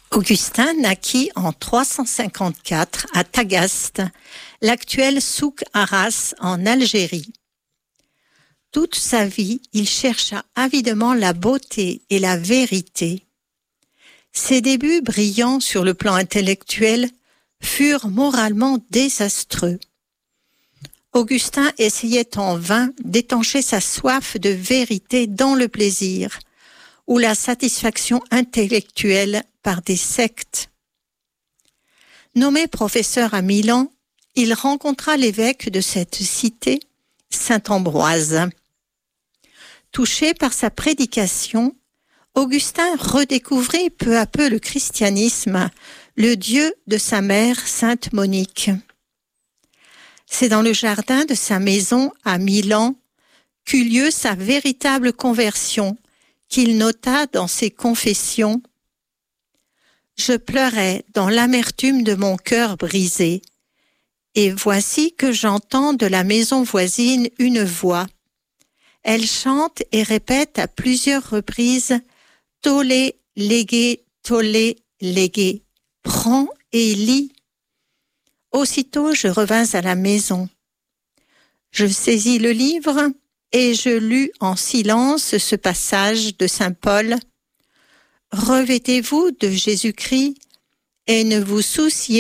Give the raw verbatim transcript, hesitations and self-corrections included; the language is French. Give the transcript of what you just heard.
Augustin naquit en trois cent cinquante-quatre à Tagaste, l'actuel souk Arras en Algérie. Toute sa vie, il chercha avidement la beauté et la vérité. Ses débuts brillants sur le plan intellectuel furent moralement désastreux. Augustin essayait en vain d'étancher sa soif de vérité dans le plaisir ou la satisfaction intellectuelle par des sectes. Nommé professeur à Milan, il rencontra l'évêque de cette cité, saint Ambroise. Touché par sa prédication, Augustin redécouvrit peu à peu le christianisme, le Dieu de sa mère, sainte Monique. C'est dans le jardin de sa maison à Milan qu'eut lieu sa véritable conversion, qu'il nota dans ses confessions. « Je pleurais dans l'amertume de mon cœur brisé, et voici que j'entends de la maison voisine une voix. Elle chante et répète à plusieurs reprises « Tollé, légué, tollé, légué, prends et lis ». Aussitôt je revins à la maison. Je saisis le livre et je lus en silence ce passage de saint Paul. « Revêtez-vous de Jésus-Christ et ne vous souciez